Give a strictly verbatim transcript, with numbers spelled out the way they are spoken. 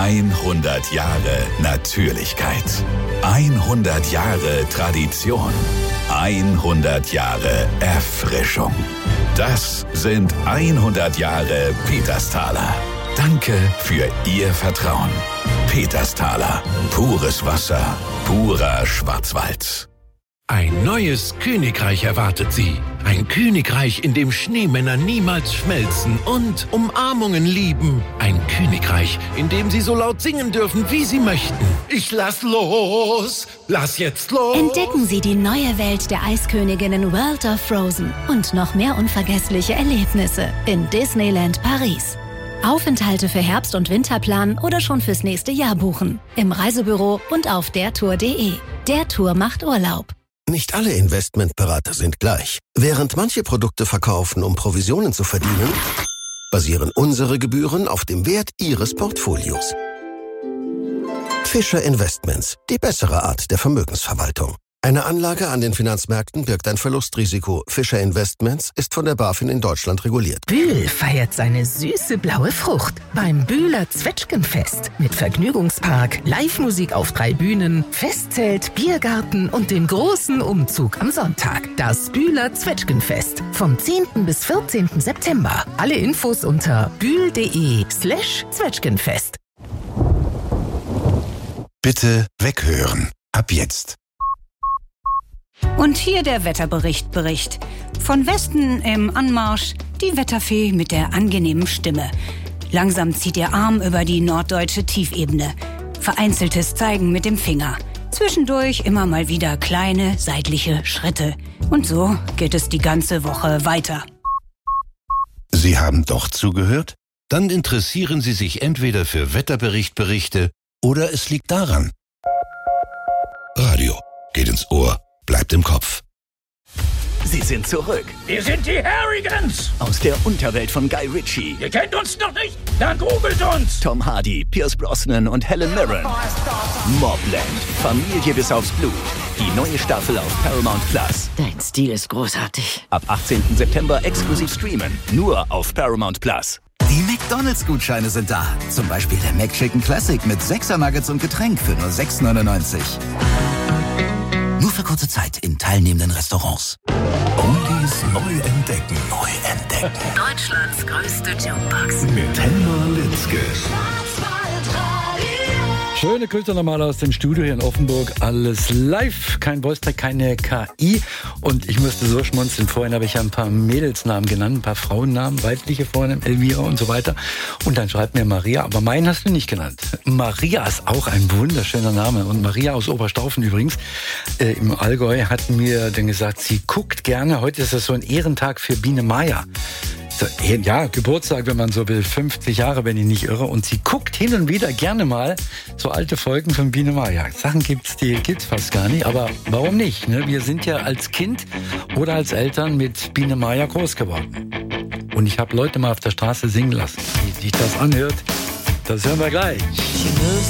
hundert Jahre Natürlichkeit. hundert Jahre Tradition. hundert Jahre Erfrischung. Das sind hundert Jahre Petersthaler. Danke für Ihr Vertrauen. Petersthaler. Pures Wasser. Purer Schwarzwald. Ein neues Königreich erwartet Sie. Ein Königreich, in dem Schneemänner niemals schmelzen und Umarmungen lieben. Ein Königreich, in dem Sie so laut singen dürfen, wie Sie möchten. Ich lass los! Lass jetzt los! Entdecken Sie die neue Welt der Eisköniginnen World of Frozen und noch mehr unvergessliche Erlebnisse in Disneyland Paris. Aufenthalte für Herbst- und Winterplan oder schon fürs nächste Jahr buchen. Im Reisebüro und auf dertour punkt de. Der Tour macht Urlaub. Nicht alle Investmentberater sind gleich. Während manche Produkte verkaufen, um Provisionen zu verdienen, basieren unsere Gebühren auf dem Wert Ihres Portfolios. Fischer Investments, die bessere Art der Vermögensverwaltung. Eine Anlage an den Finanzmärkten birgt ein Verlustrisiko. Fischer Investments ist von der BaFin in Deutschland reguliert. Bühl feiert seine süße blaue Frucht beim Bühler Zwetschgenfest. Mit Vergnügungspark, Live-Musik auf drei Bühnen, Festzelt, Biergarten und dem großen Umzug am Sonntag. Das Bühler Zwetschgenfest vom zehnten bis vierzehnten September. Alle Infos unter bühl.de slash Zwetschgenfest. Bitte weghören. Ab jetzt. Und hier der Wetterbericht Bericht. Von Westen im Anmarsch die Wetterfee mit der angenehmen Stimme. Langsam zieht ihr Arm über die norddeutsche Tiefebene. Vereinzeltes Zeigen mit dem Finger. Zwischendurch immer mal wieder kleine seitliche Schritte. Und so geht es die ganze Woche weiter. Sie haben doch zugehört? Dann interessieren Sie sich entweder für Wetterberichtberichte oder es liegt daran. Radio geht ins Ohr. Bleibt im Kopf. Sie sind zurück. Wir sind die Harrigans. Aus der Unterwelt von Guy Ritchie. Ihr kennt uns noch nicht? Dann googelt uns. Tom Hardy, Pierce Brosnan und Helen Mirren. Mobland. Familie bis aufs Blut. Die neue Staffel auf Paramount Plus. Dein Stil ist großartig. Ab achtzehnten September exklusiv streamen. Nur auf Paramount Plus. Die McDonalds-Gutscheine sind da. Zum Beispiel der McChicken Classic mit sechser Nuggets und Getränk für nur sechs neunundneunzig. Nur für kurze Zeit in teilnehmenden Restaurants. Oldies neu entdecken. Neu entdecken. Deutschlands größte Jukebox. Mit Helma Litzke. Schöne Grüße nochmal aus dem Studio hier in Offenburg. Alles live, kein Voice-Track, keine K I. Und ich musste so schmunzeln. Vorhin habe ich ja ein paar Mädelsnamen genannt, ein paar Frauennamen, weibliche Vornamen, Elvira und so weiter. Und dann schreibt mir Maria, aber meinen hast du nicht genannt. Maria ist auch ein wunderschöner Name. Und Maria aus Oberstaufen übrigens, äh, im Allgäu, hat mir dann gesagt, sie guckt gerne, heute ist das so ein Ehrentag für Biene Maya. Ja, Geburtstag, wenn man so will, fünfzig Jahre, wenn ich nicht irre. Und sie guckt hin und wieder gerne mal so alte Folgen von Biene Maya. Sachen gibt's, die gibt's fast gar nicht, aber warum nicht? Ne? Wir sind ja als Kind oder als Eltern mit Biene Maya groß geworden. Und ich habe Leute mal auf der Straße singen lassen. Wie sich das anhört, das hören wir gleich.